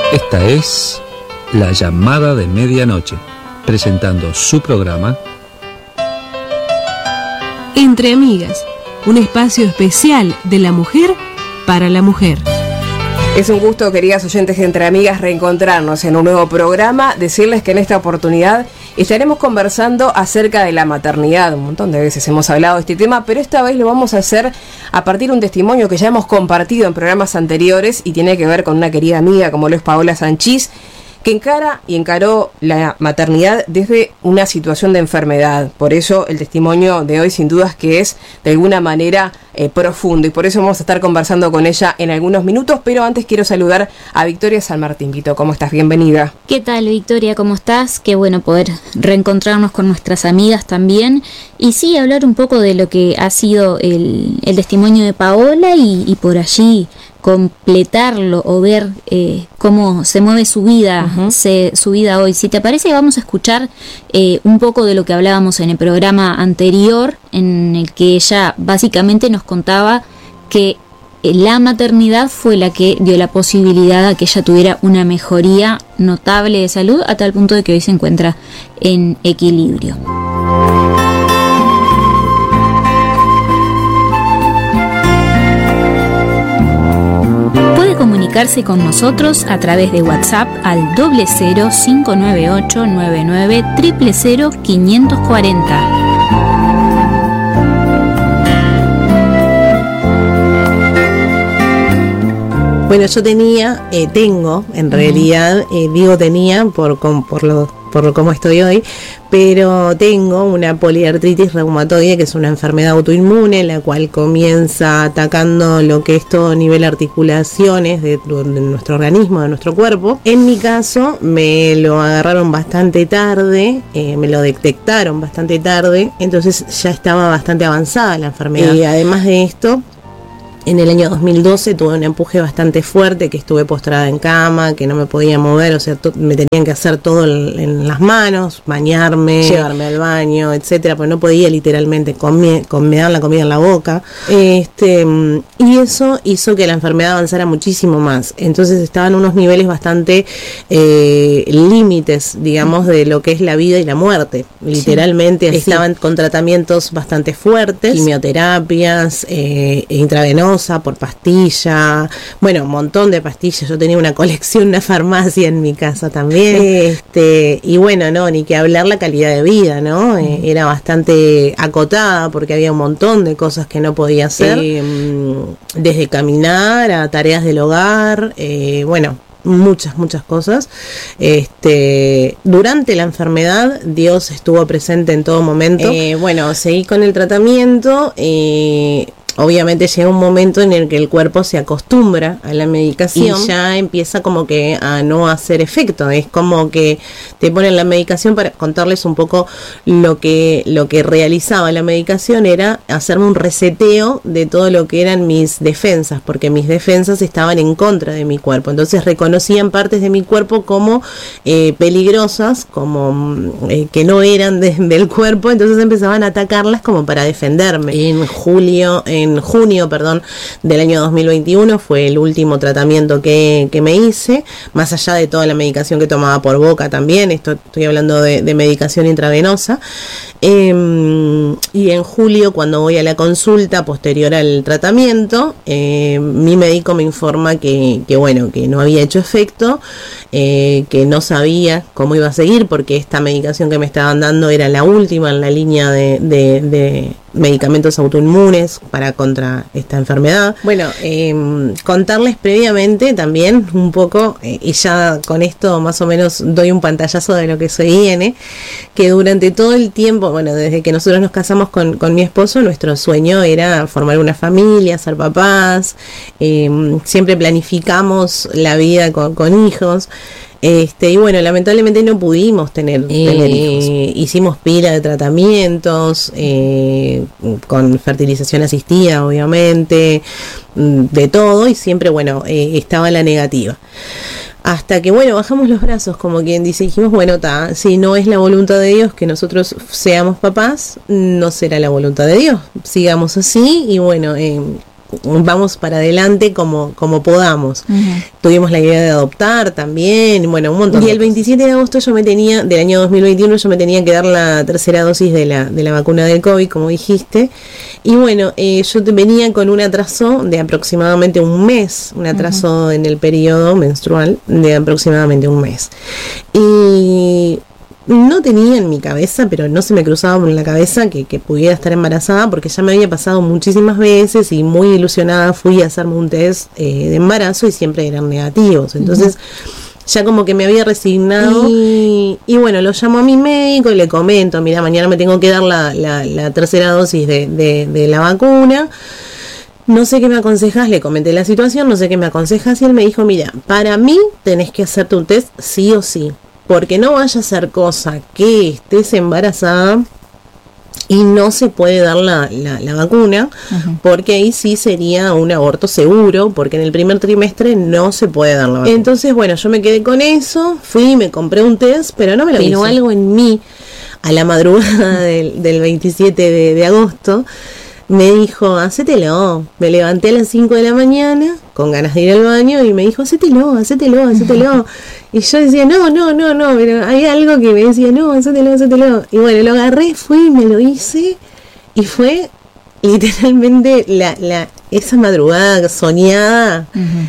Esta es La Llamada de Medianoche, presentando su programa Entre Amigas, un espacio especial de la mujer para la mujer. Es un gusto, queridas oyentes de Entre Amigas, reencontrarnos en un nuevo programa. Decirles que en esta oportunidad estaremos conversando acerca de la maternidad. Un montón de veces hemos hablado de este tema, pero esta vez lo vamos a hacer a partir de un testimonio que ya hemos compartido en programas anteriores y tiene que ver con una querida amiga como lo es Paola Sanchís, que encaró la maternidad desde una situación de enfermedad. Por eso el testimonio de hoy sin dudas que es de alguna manera profundo, y por eso vamos a estar conversando con ella en algunos minutos. Pero antes quiero saludar a Victoria San Martín. Vito, ¿cómo estás? Bienvenida. ¿Qué tal, Victoria? ¿Cómo estás? Qué bueno poder reencontrarnos con nuestras amigas también, y sí, hablar un poco de lo que ha sido el testimonio de Paola y por allí completarlo o ver cómo se mueve su vida, su vida hoy. Si te parece, vamos a escuchar un poco de lo que hablábamos en el programa anterior, en el que ella básicamente nos contaba que la maternidad fue la que dio la posibilidad a que ella tuviera una mejoría notable de salud, a tal punto de que hoy se encuentra en equilibrio. Puede comunicarse con nosotros a través de WhatsApp al 00598 99 000 540. Bueno, yo tengo, en realidad, digo tenía por cómo estoy hoy, pero tengo una poliartritis reumatoide, que es una enfermedad autoinmune, la cual comienza atacando lo que es todo nivel articulaciones de nuestro organismo, de nuestro cuerpo. En mi caso, me lo agarraron bastante tarde, me lo detectaron bastante tarde, entonces ya estaba bastante avanzada la enfermedad. Y además de esto, en el año 2012 tuve un empuje bastante fuerte, que estuve postrada en cama, que no me podía mover, o sea, me tenían que hacer todo en las manos, bañarme, llevarme al baño, etcétera, pues no podía literalmente me daban la comida en la boca. Y eso hizo que la enfermedad avanzara muchísimo más. Entonces estaban unos niveles bastante límites, digamos, de lo que es la vida y la muerte. Literalmente, sí. Estaban con tratamientos bastante fuertes, quimioterapias, intravenosas, por pastilla, bueno, un montón de pastillas. Yo tenía una colección, una farmacia en mi casa también. Y bueno, no, ni que hablar la calidad de vida, ¿no? Era bastante acotada porque había un montón de cosas que no podía hacer, desde caminar a tareas del hogar, bueno, muchas cosas. Durante la enfermedad Dios estuvo presente en todo momento. Bueno, seguí con el tratamiento. Obviamente llega un momento en el que el cuerpo se acostumbra a la medicación y ya empieza como que a no hacer efecto. Es como que te ponen la medicación. Para contarles un poco lo que realizaba la medicación, era hacerme un reseteo de todo lo que eran mis defensas, porque mis defensas estaban en contra de mi cuerpo. Entonces reconocían partes de mi cuerpo como peligrosas, como que no eran del cuerpo, entonces empezaban a atacarlas como para defenderme. En junio del año 2021 fue el último tratamiento que me hice, más allá de toda la medicación que tomaba por boca también. Estoy hablando de medicación intravenosa. Y en julio, cuando voy a la consulta posterior al tratamiento, mi médico me informa que no había hecho efecto, que no sabía cómo iba a seguir, porque esta medicación que me estaban dando era la última en la línea de medicamentos autoinmunes contra esta enfermedad. Bueno, contarles previamente también un poco, y ya con esto más o menos doy un pantallazo de lo que soy IN, que durante todo el tiempo, bueno, desde que nosotros nos casamos con mi esposo, nuestro sueño era formar una familia, ser papás. Siempre planificamos la vida con hijos. Y bueno, lamentablemente no pudimos tener hijos. Hicimos pila de tratamientos, con fertilización asistida, obviamente, de todo, y siempre, estaba la negativa. Hasta que, bajamos los brazos, como quien dice, dijimos, si no es la voluntad de Dios que nosotros seamos papás, no será la voluntad de Dios, sigamos así. Y vamos para adelante como podamos. Tuvimos la idea de adoptar también, bueno, un montón. Y el 27 de agosto del año 2021 yo me tenía que dar la tercera dosis de la vacuna del COVID, como dijiste. Y bueno, yo venía con un atraso de aproximadamente un mes, un atraso en el periodo menstrual de aproximadamente un mes. Y no tenía en mi cabeza, pero no se me cruzaba por la cabeza que pudiera estar embarazada, porque ya me había pasado muchísimas veces y muy ilusionada fui a hacerme un test de embarazo y siempre eran negativos. Entonces ya como que me había resignado y bueno, lo llamo a mi médico y le comento, mira, mañana me tengo que dar la tercera dosis de la vacuna. No sé qué me aconsejas, le comenté la situación, no sé qué me aconsejas y él me dijo, mira, para mí tenés que hacerte un test sí o sí. Porque no vaya a ser cosa que estés embarazada y no se puede dar la vacuna, porque ahí sí sería un aborto seguro, porque en el primer trimestre no se puede dar la vacuna. Entonces, bueno, yo me quedé con eso, fui y me compré un test, pero no me lo hice. Pero algo en mí, a la madrugada del 27 de agosto, me dijo, hacételo. Me levanté a las 5 de la mañana con ganas de ir al baño y me dijo, hacételo. Y yo decía, no, pero hay algo que me decía, no, hacételo. Y bueno, lo agarré, fui, me lo hice y fue literalmente esa madrugada soñada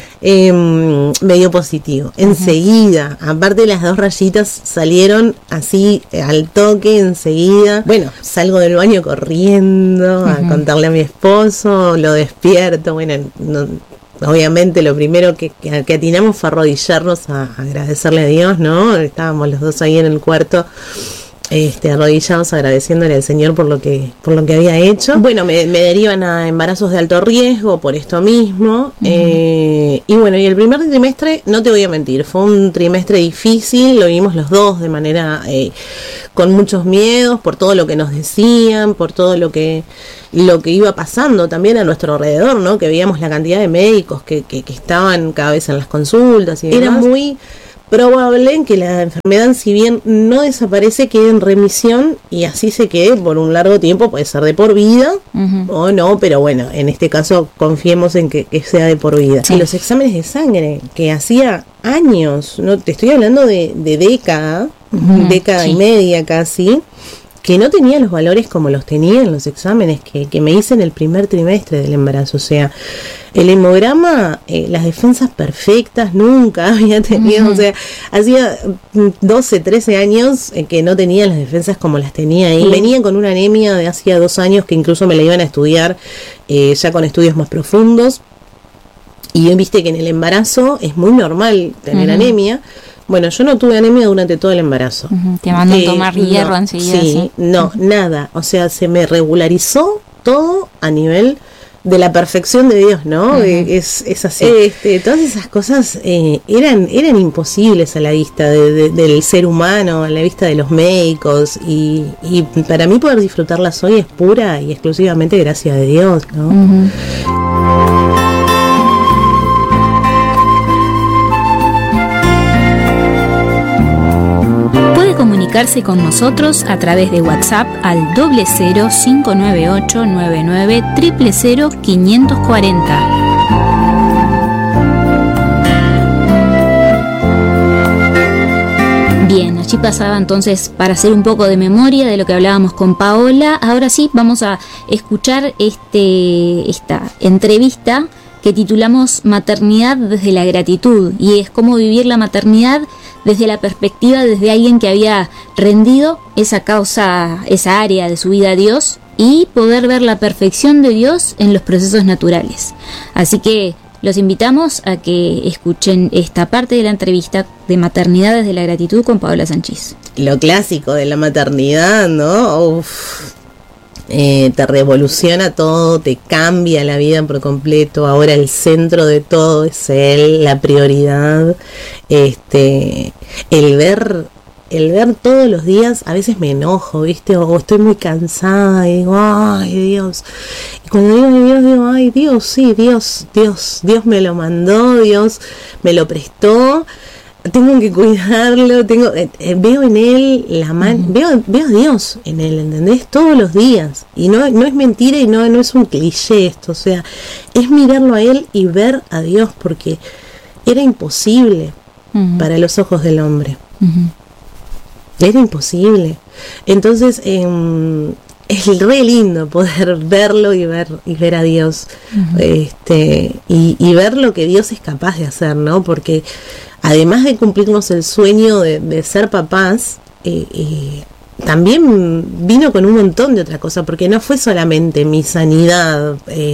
me dio positivo. Enseguida, aparte las 2 rayitas salieron así al toque, enseguida. Bueno, salgo del baño corriendo a contarle a mi esposo, lo despierto, bueno, obviamente lo primero que atinamos fue arrodillarnos a agradecerle a Dios, ¿no? Estábamos los dos ahí en el cuarto, arrodillados agradeciéndole al Señor por lo que había hecho. Bueno, me derivan a embarazos de alto riesgo por esto mismo. Y bueno, y el primer trimestre, no te voy a mentir, fue un trimestre difícil, lo vimos los dos de manera con muchos miedos por todo lo que nos decían, por todo lo que iba pasando también a nuestro alrededor, ¿no? Que veíamos la cantidad de médicos que estaban cada vez en las consultas y demás. Era muy probable que la enfermedad, si bien no desaparece, quede en remisión y así se quede por un largo tiempo, puede ser de por vida o no, pero bueno, en este caso confiemos en que sea de por vida. Sí. Los exámenes de sangre, que hacía años, no te estoy hablando de década y media casi, que no tenía los valores como los tenía en los exámenes que me hice en el primer trimestre del embarazo. O sea, el hemograma, las defensas perfectas, nunca había tenido, o sea, hacía 12, 13 años que no tenía las defensas como las tenía ahí. Venía con una anemia de hacía 2 años que incluso me la iban a estudiar ya con estudios más profundos. Y viste que en el embarazo es muy normal tener anemia. Bueno, yo no tuve anemia durante todo el embarazo. Te mandan tomar hierro enseguida. Sí, no, nada. O sea, se me regularizó todo a nivel de la perfección de Dios, ¿no? Es así. Todas esas cosas eran imposibles a la vista del ser humano, a la vista de los médicos. Y para mí poder disfrutarlas hoy es pura y exclusivamente gracias de Dios, ¿no? Comunicarse con nosotros a través de WhatsApp al 00598 99 000 540. Bien, allí pasaba entonces, para hacer un poco de memoria de lo que hablábamos con Paola. Ahora sí, vamos a escuchar esta entrevista que titulamos Maternidad desde la gratitud, y es cómo vivir la maternidad desde la perspectiva desde alguien que había rendido esa causa, esa área de su vida a Dios, y poder ver la perfección de Dios en los procesos naturales. Así que los invitamos a que escuchen esta parte de la entrevista de Maternidad desde la gratitud con Paola Sanchís. Lo clásico de la maternidad, ¿no? Te revoluciona todo, te cambia la vida por completo. Ahora el centro de todo es Él, la prioridad. El ver todos los días, a veces me enojo, ¿viste? O estoy muy cansada y digo, ay Dios. Y cuando digo, ay Dios, sí, Dios me lo mandó, Dios me lo prestó. tengo que cuidarlo, veo en él la mano, veo a Dios en él, ¿entendés? Todos los días. Y no es mentira y no es un cliché esto, o sea, es mirarlo a él y ver a Dios, porque era imposible para los ojos del hombre. Era imposible. Entonces, es re lindo poder verlo y ver a Dios, y ver lo que Dios es capaz de hacer, ¿no? Porque además de cumplirnos el sueño de ser papás, también vino con un montón de otras cosas, porque no fue solamente mi sanidad,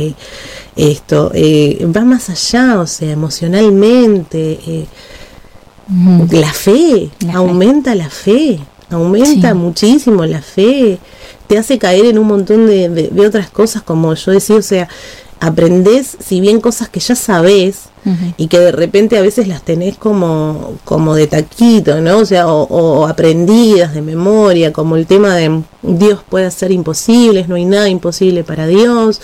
va más allá, o sea, emocionalmente, la fe, aumenta la fe, aumenta muchísimo la fe, te hace caer en un montón de otras cosas, como yo decía, o sea, aprendés, si bien cosas que ya sabés, y que de repente a veces las tenés como de taquito, ¿no? O sea, o aprendidas de memoria, como el tema de Dios puede hacer imposibles, no hay nada imposible para Dios,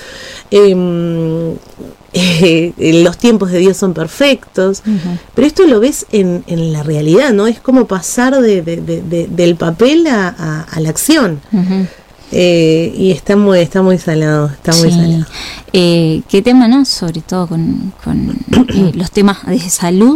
los tiempos de Dios son perfectos, pero esto lo ves en la realidad, ¿no? Es como pasar del papel a la acción. Y está muy salado, muy salado. ¿Qué tema, no? Sobre todo con los temas de salud.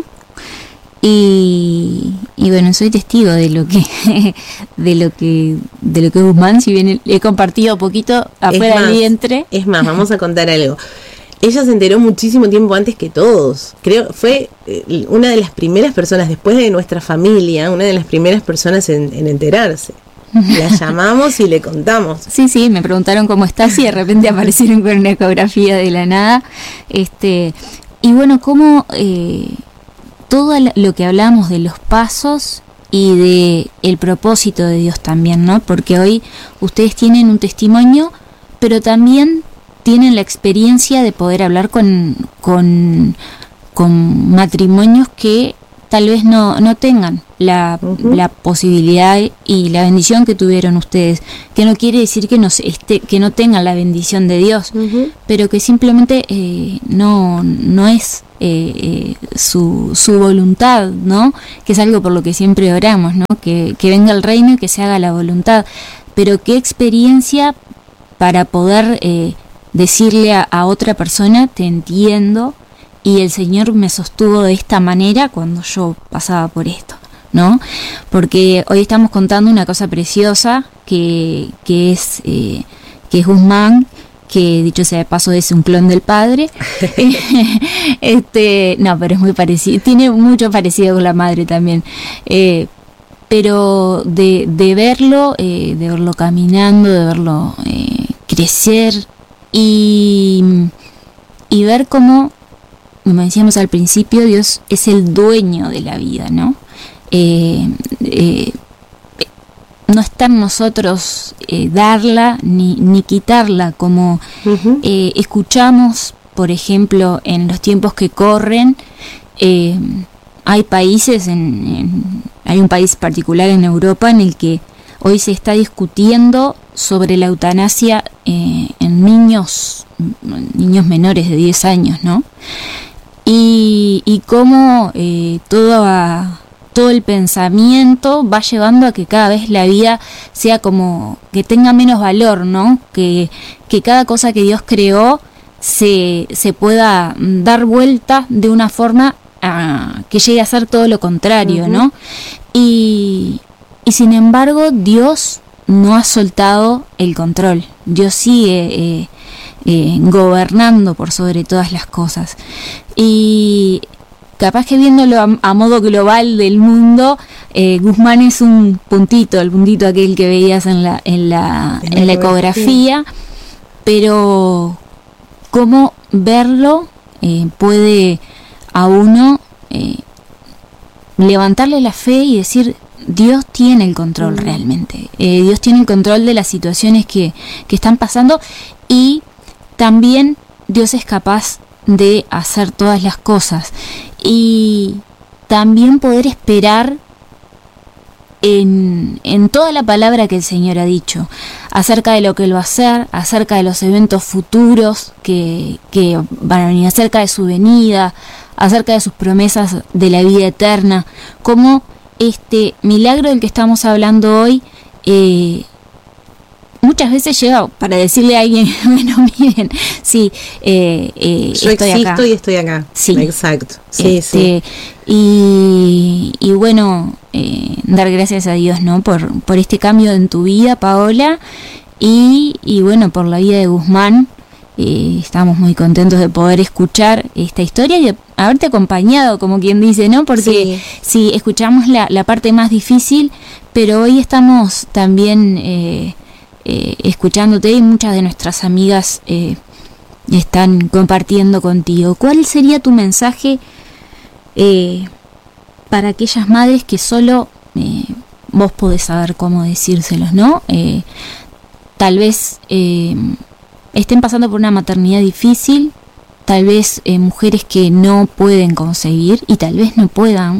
Y bueno, soy testigo de lo que Guzmán, si bien he compartido poquito afuera del vientre. Es más, vamos a contar algo. Ella se enteró muchísimo tiempo antes que todos. Creo fue una de las primeras personas, después de nuestra familia, una de las primeras personas en enterarse. La llamamos y le contamos. Sí, me preguntaron cómo estás y de repente aparecieron con una ecografía de la nada. Y bueno, cómo todo lo que hablamos de los pasos y de el propósito de Dios también, ¿no? Porque hoy ustedes tienen un testimonio, pero también tienen la experiencia de poder hablar con matrimonios que tal vez no tengan la posibilidad y la bendición que tuvieron ustedes, que no quiere decir que no tengan la bendición de Dios, pero que simplemente no es su voluntad, ¿no? Que es algo por lo que siempre oramos, ¿no? Que venga el reino y que se haga la voluntad. Pero qué experiencia para poder decirle a otra persona, te entiendo, y el Señor me sostuvo de esta manera cuando yo pasaba por esto, ¿no? Porque hoy estamos contando una cosa preciosa que es Guzmán, que dicho sea de paso es un clon del padre. No, pero es muy parecido, tiene mucho parecido con la madre también. Pero de verlo caminando, de verlo crecer y ver cómo, como decíamos al principio, Dios es el dueño de la vida, ¿no? No está en nosotros darla ni quitarla, como escuchamos, por ejemplo, en los tiempos que corren. Hay países, hay un país particular en Europa en el que hoy se está discutiendo sobre la eutanasia en niños menores de 10 años, ¿no? Y cómo todo el pensamiento va llevando a que cada vez la vida sea como que tenga menos valor, ¿no? Que cada cosa que Dios creó se pueda dar vuelta de una forma que llegue a ser todo lo contrario, ¿no? Y sin embargo, Dios no ha soltado el control. Dios sigue gobernando por sobre todas las cosas. Y capaz que viéndolo a modo global del mundo, Guzmán es un puntito, el puntito aquel que veías en la ecografía, pero cómo verlo puede a uno levantarle la fe y decir, Dios tiene el control realmente. Dios tiene el control de las situaciones que están pasando, y también Dios es capaz de hacer todas las cosas, y también poder esperar en toda la palabra que el Señor ha dicho acerca de lo que Él va a hacer, acerca de los eventos futuros que van a venir, acerca de su venida, acerca de sus promesas de la vida eterna, cómo este milagro del que estamos hablando hoy muchas veces llega para decirle a alguien, bueno, miren, sí, yo estoy existo acá. Y estoy acá. Sí, exacto. Sí, sí. Y bueno, dar gracias a Dios, ¿no? Por este cambio en tu vida, Paola, y bueno, por la vida de Guzmán. Estamos muy contentos de poder escuchar esta historia y de haberte acompañado, como quien dice, ¿no? Porque sí escuchamos la parte más difícil, pero hoy estamos también escuchándote y muchas de nuestras amigas están compartiendo contigo. ¿Cuál sería tu mensaje para aquellas madres que solo vos podés saber cómo decírselos, ¿no? Tal vez estén pasando por una maternidad difícil, tal vez mujeres que no pueden concebir y tal vez no puedan,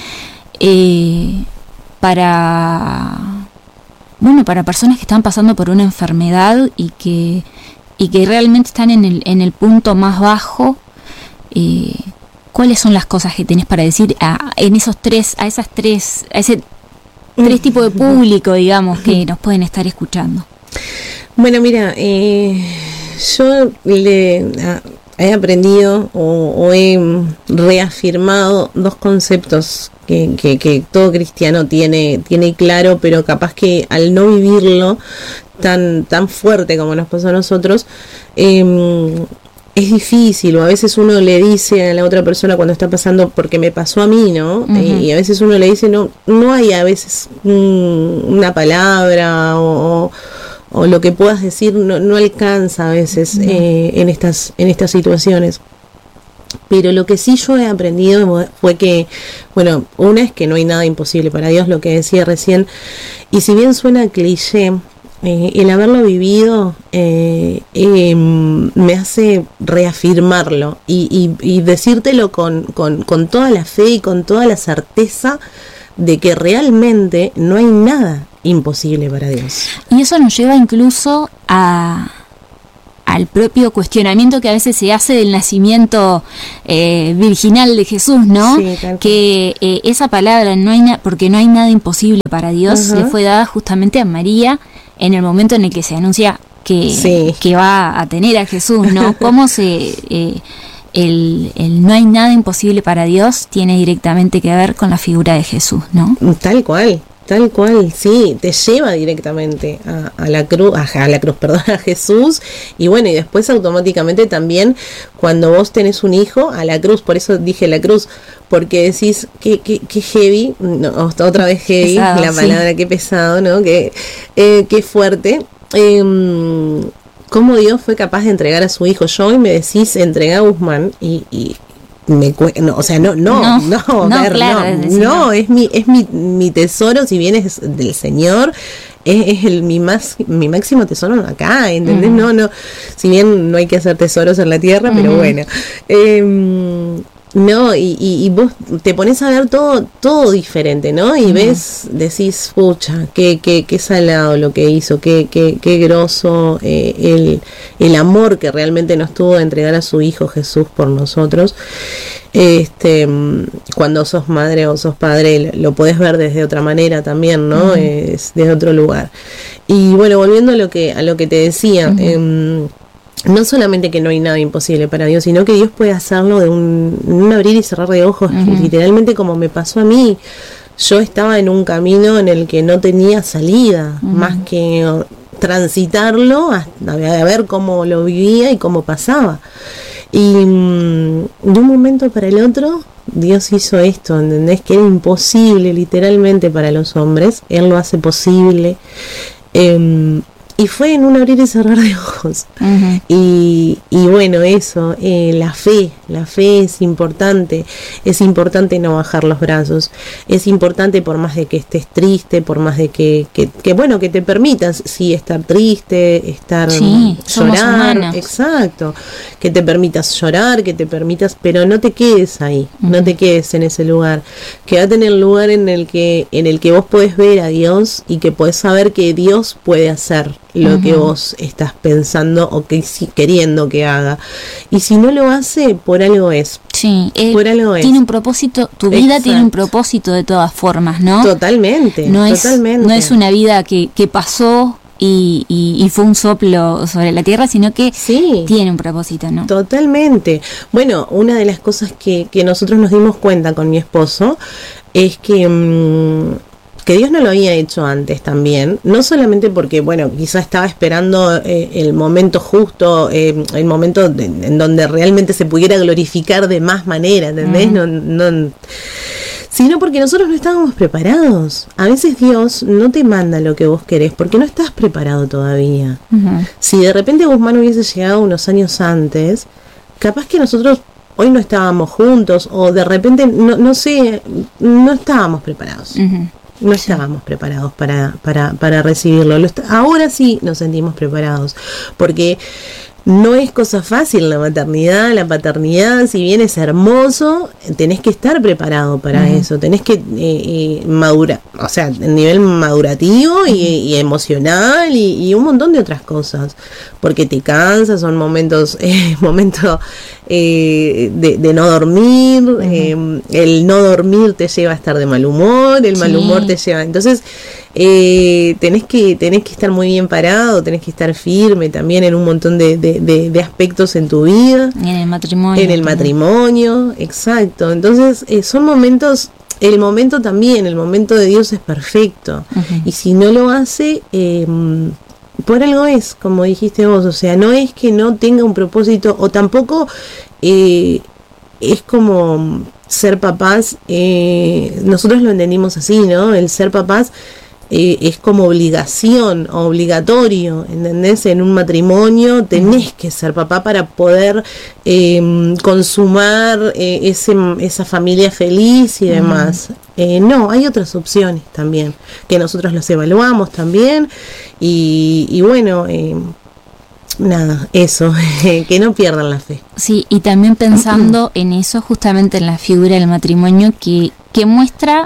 para personas que están pasando por una enfermedad y que realmente están en el punto más bajo. ¿Cuáles son las cosas que tenés para decir a ese tres tipos de público, digamos, que nos pueden estar escuchando? Bueno, mira, yo he aprendido o he reafirmado dos conceptos que todo cristiano tiene claro, pero capaz que al no vivirlo tan fuerte como nos pasó a nosotros, es difícil, o a veces uno le dice a la otra persona cuando está pasando, porque me pasó a mí, ¿no? Uh-huh. Y a veces uno le dice, no hay a veces una palabra o lo que puedas decir no alcanza a veces en estas situaciones. Pero lo que sí yo he aprendido fue que, bueno, una es que no hay nada imposible para Dios, lo que decía recién, y si bien suena cliché, el haberlo vivido me hace reafirmarlo y decírtelo con toda la fe y con toda la certeza de que realmente no hay nada imposible para Dios. Y eso nos lleva incluso al propio cuestionamiento que a veces se hace del nacimiento virginal de Jesús, ¿no? Sí, que esa palabra porque no hay nada imposible para Dios, uh-huh, le fue dada justamente a María en el momento en el que se anuncia que va a tener a Jesús, ¿no? Cómo el no hay nada imposible para Dios tiene directamente que ver con la figura de Jesús, ¿no? Tal cual, sí, te lleva directamente a la cruz, a Jesús, y bueno, y después automáticamente también cuando vos tenés un hijo, a la cruz. Por eso dije la cruz, porque decís que heavy, no, otra vez heavy, pesado, la palabra, qué pesado, ¿no? Qué fuerte. Cómo Dios fue capaz de entregar a su hijo. Yo hoy me decís entrega a Guzmán y es mi tesoro, si bien es del Señor, es mi máximo tesoro acá, ¿entendés? Uh-huh. No, si bien no hay que hacer tesoros en la tierra, uh-huh, pero bueno, no, y vos te pones a ver todo diferente, ¿no? Y ves, decís, pucha, qué salado lo que hizo, qué groso el amor que realmente nos tuvo de entregar a su hijo Jesús por nosotros. Cuando sos madre o sos padre lo podés ver desde otra manera también, ¿no? Uh-huh. Es desde otro lugar. Y bueno, volviendo a lo que te decía, uh-huh, no solamente que no hay nada imposible para Dios, sino que Dios puede hacerlo de un abrir y cerrar de ojos, uh-huh, literalmente como me pasó a mí. Yo estaba en un camino en el que no tenía salida, uh-huh, más que transitarlo, a ver cómo lo vivía y cómo pasaba. Y de un momento para el otro, Dios hizo esto, ¿entendés? Que era imposible literalmente para los hombres, Él lo hace posible. Y fue en un abrir y cerrar de ojos. Uh-huh. Y bueno, eso, la fe es importante no bajar los brazos, es importante por más de que estés triste, por más de que bueno, que te permitas, sí, estar triste, llorar, exacto, que te permitas llorar, pero no te quedes ahí, uh-huh, no te quedes en ese lugar, quédate en el lugar en el que vos podés ver a Dios y que podés saber que Dios puede hacer lo que vos estás pensando o queriendo que haga. Y si no lo hace, por algo es. Sí, por algo es. Tiene un propósito, tu vida tiene un propósito de todas formas, ¿no? Totalmente. No es una vida que pasó y fue un soplo sobre la tierra, sino que tiene un propósito, ¿no? Totalmente. Bueno, una de las cosas que nosotros nos dimos cuenta con mi esposo es que Dios no lo había hecho antes también, no solamente porque, bueno, quizás estaba esperando el momento justo, el momento en donde realmente se pudiera glorificar de más manera, ¿entendés? No, sino porque nosotros no estábamos preparados. A veces Dios no te manda lo que vos querés porque no estás preparado todavía. Si de repente Guzmán hubiese llegado unos años antes, capaz que nosotros hoy no estábamos juntos, o de repente, no sé, no estábamos preparados. No estábamos preparados para recibirlo. Ahora sí nos sentimos preparados, porque no es cosa fácil la maternidad, la paternidad. Si bien es hermoso, tenés que estar preparado para eso. Tenés que madurar, o sea, a nivel madurativo y emocional y un montón de otras cosas, porque te cansas, son momentos de no dormir. El no dormir te lleva a estar de mal humor, el mal humor te lleva, entonces tenés que estar muy bien parado, tenés que estar firme también en un montón de aspectos en tu vida, y en el matrimonio. En el matrimonio, exacto. Entonces son momentos, el momento de Dios es perfecto, y si no lo hace, por algo es, como dijiste vos, o sea, no es que no tenga un propósito, o tampoco es como ser papás, nosotros lo entendimos así, ¿no? El ser papás es como obligación, obligatorio, ¿entendés? En un matrimonio tenés que ser papá para poder consumar esa familia feliz y demás. No, hay otras opciones también, que nosotros los evaluamos también, y bueno, nada, eso, que no pierdan la fe. Sí, y también pensando en eso, justamente en la figura del matrimonio que muestra,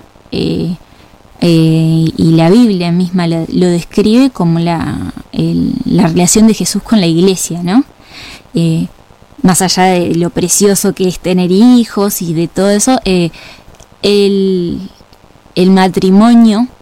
y la Biblia misma lo describe como la relación de Jesús con la iglesia, ¿no? Más allá de lo precioso que es tener hijos y de todo eso, el matrimonio